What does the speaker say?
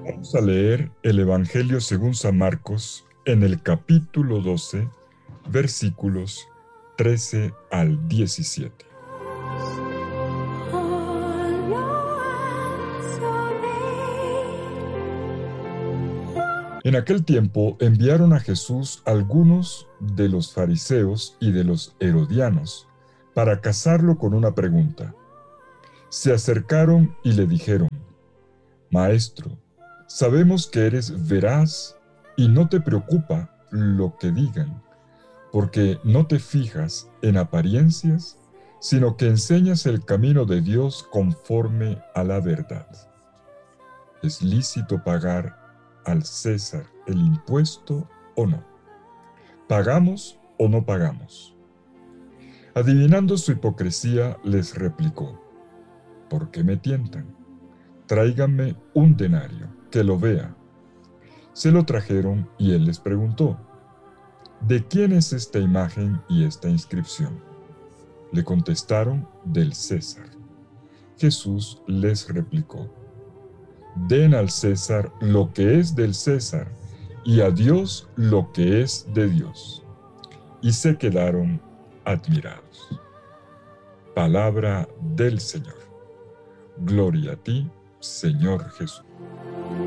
Vamos a leer el Evangelio según San Marcos en el capítulo 12, versículos 13 al 17. En aquel tiempo enviaron a Jesús algunos de los fariseos y de los herodianos para casarlo con una pregunta. Se acercaron y le dijeron: Maestro, sabemos que eres veraz y no te preocupa lo que digan, porque no te fijas en apariencias, sino que enseñas el camino de Dios conforme a la verdad. ¿Es lícito pagar al César el impuesto o no? ¿Pagamos o no pagamos? Adivinando su hipocresía, les replicó: ¿Por qué me tientan? Tráiganme un denario, que lo vea. Se lo trajeron y él les preguntó: ¿De quién es esta imagen y esta inscripción? Le contestaron: del César. Jesús les replicó: Den al César lo que es del César y a Dios lo que es de Dios. Y se quedaron admirados. Palabra del Señor. Gloria a ti, Señor Jesús.